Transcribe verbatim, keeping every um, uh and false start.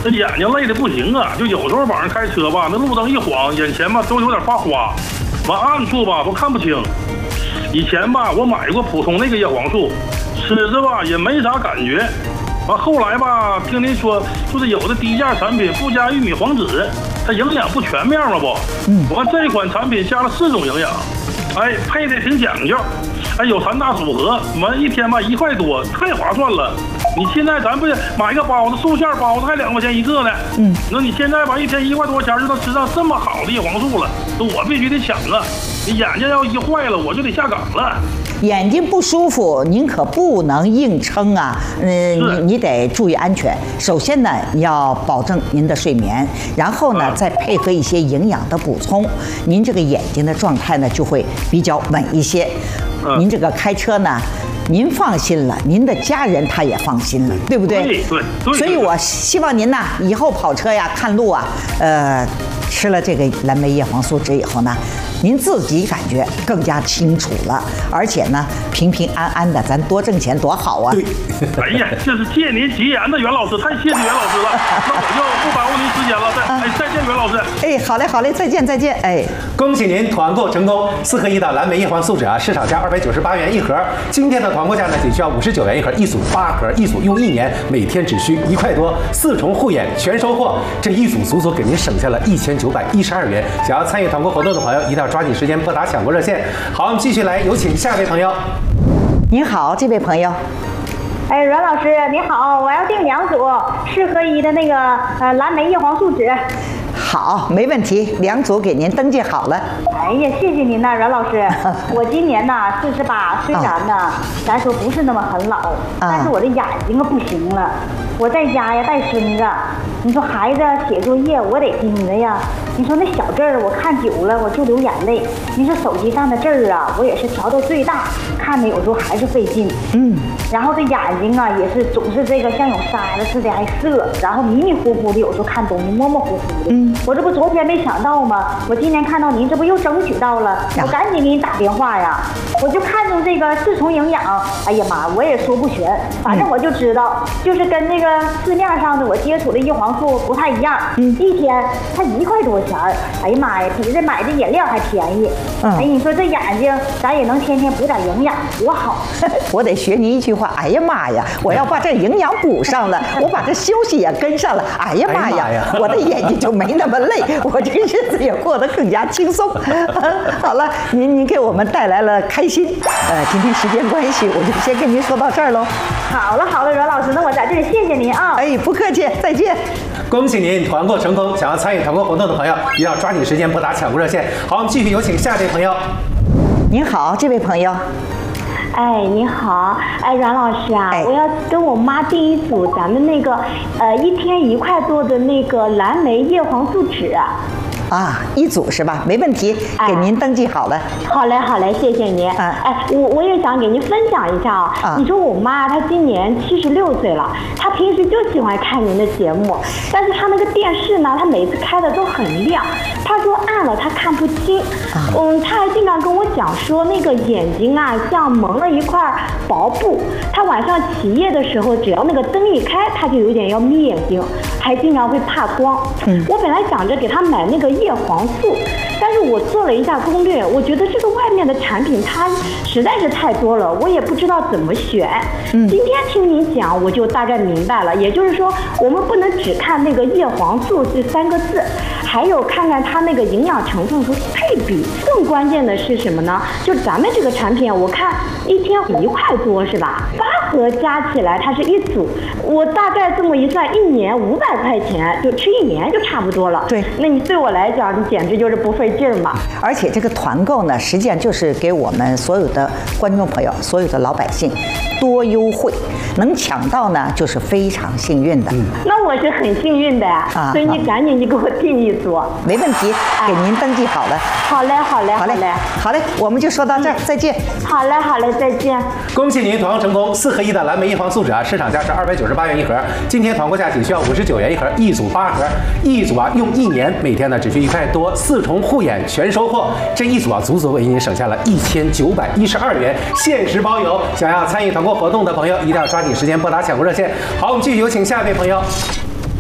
这眼睛累的不行啊，就有时候晚上开车吧，那路灯一晃，眼前吧都有点发花，完暗处吧都看不清。以前吧，我买过普通那个叶黄素，吃着吧也没啥感觉。完后来吧，听您说就是有的低价产品不加玉米黄脂，它营养不全面了不？嗯。完这款产品加了四种营养，哎，配的挺讲究，哎，有三大组合，完一天吧一块多，太划算了。你现在咱不是买个包子，素馅包子还两块钱一个呢？嗯。那你现在吧一天一块多钱就能吃上这么好的叶黄素了，那我必须得抢啊！你眼睛要一坏了，我就得下岗了。 眼睛不舒服，您可不能硬撑啊！嗯，你你得注意安全。首先呢，你要保证您的睡眠，然后呢，再配合一些营养的补充，您这个眼睛的状态呢就会比较稳一些。您这个开车呢，您放心了，您的家人他也放心了，对不对？ 对对对。 所以我希望您呢，以后跑车呀、看路啊，呃，吃了这个蓝莓叶黄素酯以后呢，您自己感觉更加清楚了，而且呢，平平安安的，咱多挣钱多好啊！ 对，哎呀，这是借您吉言的袁老师，太谢谢袁老师了。那我就不耽误您时间了，再哎再见袁老师。 哎，好嘞好嘞，再见再见。哎， 恭喜您团购成功，四合一的蓝莓叶黄素酯啊，市场价二百九十八元一盒，今天的团购价呢仅需要五十九元一盒，一组八盒，一组用一年，每天只需一块多，四重护眼全收获，这一组足足给您省下了一千九百一十二元。想要参与团购活动的朋友，一定要抓紧时间拨打抢购热线。好，我们继续来有请下一位朋友。 您好，这位朋友。 哎，阮老师你好，我要订两组四合一的那个呃蓝莓叶黄素酯。 好，没问题，两组给您登记好了。 哎呀，谢谢您呐，阮老师。我今年呢四十八，虽然呢、哦、咱说不是那么很老，啊、但是我的眼睛啊不行了。我在家呀带孙子，你说孩子写作业我得盯着呀。你说那小字儿我看久了我就流眼泪。你说手机上的字儿啊，我也是调到最大，看的有时候还是费劲。嗯。然后这眼睛啊也是总是这个像有筛子似的还涩，然后迷迷糊糊的，有时候看东西模模糊糊的。嗯。我这不昨天没想到吗？我今天看到您，这不又争取到了，我赶紧给你打电话呀。我就看中这个四重营养，哎呀妈，我也说不全，反正我就知道，就是跟那个市面上的我接触的叶黄素不太一样。嗯。一天才一块多钱儿，哎呀妈呀，比这买的饮料还便宜。嗯。哎，你说这眼睛咱也能天天补点营养，多好。 我得学您一句话，哎呀妈呀，我要把这营养补上了，我把这休息也跟上了，哎呀妈呀，哎我的眼睛就没那么累，我这个日子也过得更加轻松。好了，您您给我们带来了开心，呃，今天时间关系，我就先跟您说到这儿喽。 好了好了，阮老师，那我在这里谢谢您啊。 哎，不客气，再见。 恭喜您团购成功！想要参与团购活动的朋友，一定要抓紧时间拨打抢购热线。好，我们继续有请下一位朋友。 您好，这位朋友。 哎，你好，哎，阮老师啊，哎、我要跟我妈订一组咱们那个，呃，一天一块多的那个蓝莓叶黄素酯。 啊，一组是吧？没问题，给您登记好了。哎、 好嘞，好嘞，谢谢您。哎，哎，我我也想给您分享一下啊。啊你说我妈她今年七十六岁了，她平时就喜欢看您的节目，但是她那个电视呢，她每次开的都很亮，她说暗了她看不清。啊、嗯，她还经常跟我讲说，那个眼睛啊像蒙了一块薄布，她晚上起夜的时候，只要那个灯一开，她就有点要眯眼睛，还经常会怕光。嗯，我本来想着给她买那个叶黄素，但是我做了一下攻略，我觉得这个外面的产品它实在是太多了，我也不知道怎么选。嗯，今天听您讲，我就大概明白了。也就是说，我们不能只看那个叶黄素这三个字，还有看看它那个营养成分和配比。更关键的是什么呢？就咱们这个产品，我看一天一块多是吧？八盒加起来它是一组，我大概这么一算，一年五百块钱，就吃一年就差不多了。对，那你对我来讲，你简直就是不费劲儿嘛。 而且这个团购呢，实际上就是给我们所有的观众朋友、所有的老百姓多优惠，能抢到呢，就是非常幸运的。嗯， 那我是很幸运的呀。啊，所以你赶紧你给我订一组。 没问题，给您登记好了。 好嘞，好嘞，好嘞， 好嘞，我们就说到这儿，再见。 好嘞，好嘞，再见。 恭喜您团购成功，四合一的蓝莓叶黄素酯啊，市场价是二百九十八元一盒，今天团购价仅需要五十九元一盒，一组八盒，一组啊用一年，每天呢只需一块多，四重护眼全收获，这一组啊足足为您省下了一千九百一十二元，限时包邮。想要参与团购活动的朋友，一定要抓紧时间拨打抢购热线。好，我们继续有请下一位朋友。